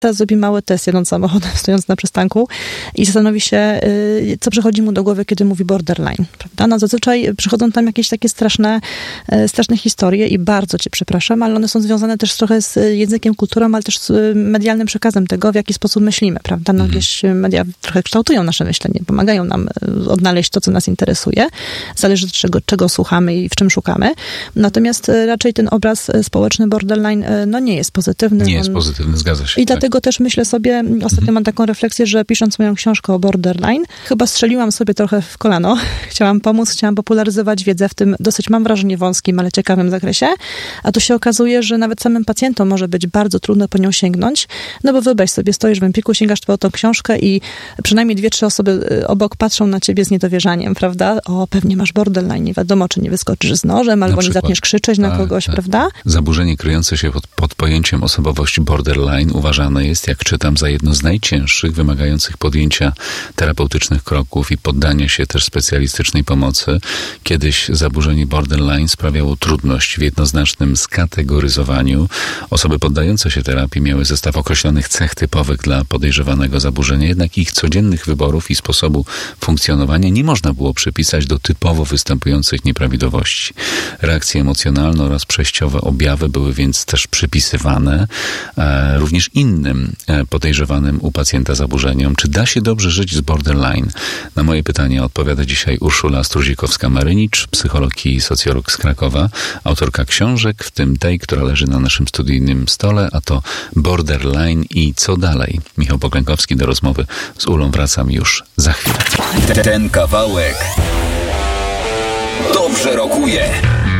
Teraz zrobi mały test jadąc samochodem, stojąc na przystanku i zastanowi się, co przychodzi mu do głowy, kiedy mówi borderline, prawda? No zazwyczaj przychodzą tam jakieś takie straszne historie i bardzo cię przepraszam, ale one są związane też trochę z językiem, kulturą, ale też z medialnym przekazem tego, w jaki sposób myślimy, prawda? No gdzieś media trochę kształtują nasze myślenie, pomagają nam odnaleźć to, co nas interesuje. Zależy od czego słuchamy i w czym szukamy. Natomiast raczej ten obraz społeczny borderline, no nie jest pozytywny. Nie jest pozytywny, zgadza się. I dlatego też myślę sobie, ostatnio mam taką refleksję, że pisząc moją książkę o borderline, chyba strzeliłam sobie trochę w kolano. Chciałam pomóc, chciałam popularyzować wiedzę w tym dosyć, mam wrażenie, wąskim, ale ciekawym zakresie. A tu się okazuje, że nawet samym pacjentom może być bardzo trudno po nią sięgnąć. No bo wyobraź sobie, stoisz w Empiku, sięgasz po tą książkę i przynajmniej 2-3 osoby obok patrzą na ciebie z niedowierzaniem, prawda? O, pewnie masz borderline, nie wiadomo, czy nie wyskoczysz z nożem, albo nie zaczniesz krzyczeć na kogoś, prawda? Zaburzenie kryjące się pod pojęciem osobowości borderline uważane jest, jak czytam, za jedno z najcięższych, wymagających podjęcia terapeutycznych kroków i poddania się też specjalistycznej pomocy. Kiedyś zaburzenie borderline sprawiało trudność w jednoznacznym skategoryzowaniu. Osoby poddające się terapii miały zestaw określonych cech typowych dla podejrzewanego zaburzenia, jednak ich codziennych wyborów i sposobu funkcjonowania nie można było przypisać do typowo występujących nieprawidłowości. Reakcje emocjonalne oraz przejściowe objawy były więc też przypisywane również innym podejrzewanym u pacjenta zaburzeniom. Czy da się dobrze żyć z borderline? Na moje pytanie odpowiada dzisiaj Urszula Struzikowska-Marynicz, psycholog i socjolog z Krakowa, autorka książek, w tym tej, która leży na naszym studyjnym stole, a to Borderline i co dalej? Michał Poklękowski. Do rozmowy z Ulą wracam już za chwilę. Ten kawałek dobrze rokuje.